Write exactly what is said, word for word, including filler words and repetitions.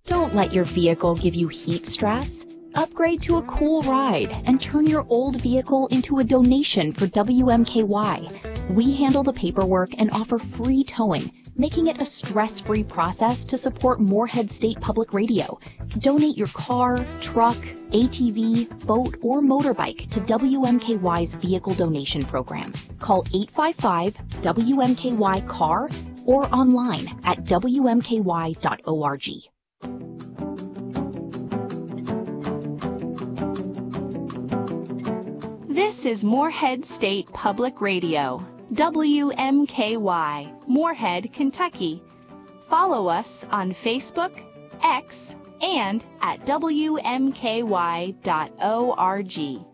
Don't let your vehicle give you heat stress. Upgrade to a cool ride and turn your old vehicle into a donation for W M K Y. We handle the paperwork and offer free towing, making it a stress-free process to support Morehead State Public Radio. Donate your car, truck, A T V, boat, or motorbike to W M K Y's Vehicle Donation Program. Call eight five five W M K Y C A R or online at W M K Y dot org. This is Morehead State Public Radio, W M K Y, Morehead, Kentucky. Follow us on Facebook, X, and at W M K Y dot org.